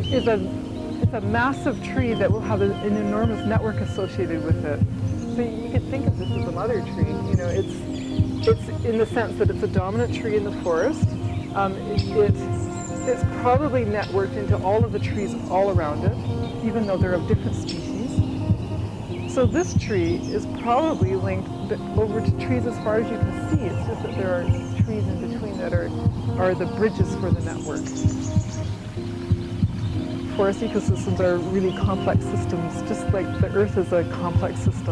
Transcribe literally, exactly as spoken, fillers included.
is a, it's a massive tree that will have a, an enormous network associated with it. So you could think of this as a mother tree. You know, it's, it's in the sense that it's a dominant tree in the forest. Um, it, it, it's probably networked into all of the trees all around it, even though they're of different species. So this tree is probably linked over to trees as far as you can see. It's just that there are trees in between that are, are the bridges for the network. Forest ecosystems are really complex systems, just like the Earth is a complex system.